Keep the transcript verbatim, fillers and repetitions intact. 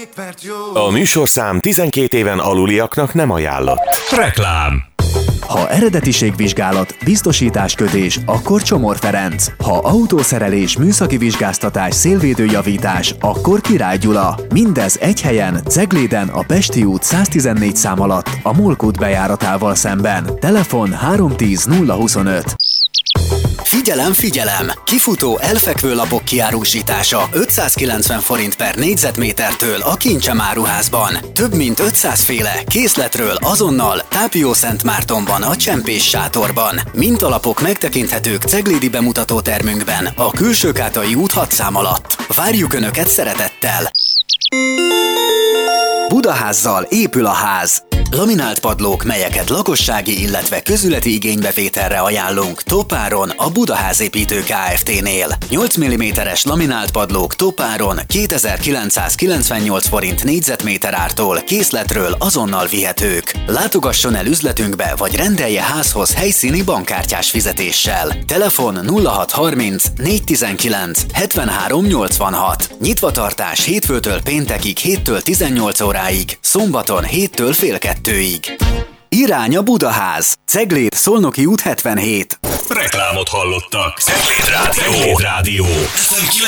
mert jó. A műsorszám tizenkét éven aluliaknak nem ajánlott. Reklám. Ha eredetiségvizsgálat, biztosításkötés, akkor Csomor Ferenc. Ha autószerelés, műszaki vizsgáztatás, szélvédőjavítás, akkor Király Gyula. Mindez egy helyen, Cegléden, a Pesti út száztizennégy szám alatt, a Molk út bejáratával szemben. Telefon három tíz nulla huszonöt. Figyelem, figyelem! Kifutó elfekvő lapok kiárusítása ötszázkilencven forint per négyzetmétertől a Kincsem áruházban. Több mint ötszáz féle készletről azonnal Tápiószentmártonban a Csempés sátorban. Mintalapok megtekinthetők ceglédi bemutatótermünkben a Külsőkátai út hat szám alatt. Várjuk Önöket szeretettel! Budaházzal épül a ház. Laminált padlók, melyeket lakossági, illetve közületi igénybevételre ajánlunk toppáron a Budaházépítő Kft-nél. nyolc milliméteres laminált padlók toppáron kétezer-kilencszázkilencvennyolc forint négyzetméter ártól készletről azonnal vihetők. Látogasson el üzletünkbe, vagy rendelje házhoz helyszíni bankkártyás fizetéssel. Telefon nulla hat harminc négyszáztizenkilenc hetvenhárom nyolcvanhat. Nyitvatartás hétfőtől péntekig héttől tizennyolc óráig, szombaton héttől fél kettőig. Irány a Budaház. Cegléd, Szolnoki út hetvenhét. Reklámot hallottak. Cegléd Rádió. Cegléd Rádió.